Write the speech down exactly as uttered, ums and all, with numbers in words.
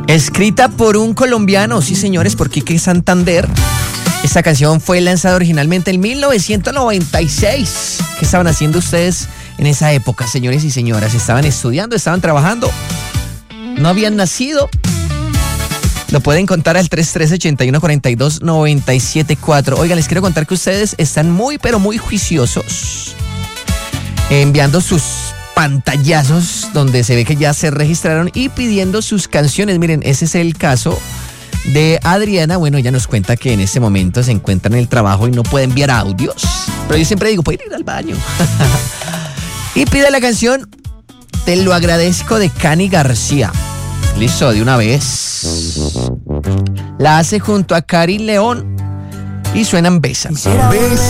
Escrita por un colombiano, sí señores, por Quique Santander. Esta canción fue lanzada originalmente en mil novecientos noventa y seis. ¿Qué estaban haciendo ustedes en esa época, señores y señoras? ¿Estaban estudiando? ¿Estaban trabajando? ¿No habían nacido? Lo pueden contar al tres tres ocho uno cuatro dos nueve siete cuatro. Oigan, les quiero contar que ustedes están muy, pero muy juiciosos, enviando sus pantallazos donde se ve que ya se registraron y pidiendo sus canciones. Miren, ese es el caso de Adriana. Bueno, ella nos cuenta que en este momento se encuentra en el trabajo y no puede enviar audios, pero yo siempre digo, puede ir al baño. Y pide la canción Te lo agradezco de Cani García. Listo, de una vez. La hace junto a Karin León y suenan Bésame.